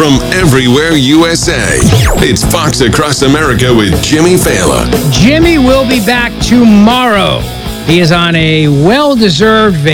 from everywhere USA. It's Fox Across America with Jimmy Fallon. Jimmy will be back tomorrow. He is on a well-deserved vacation.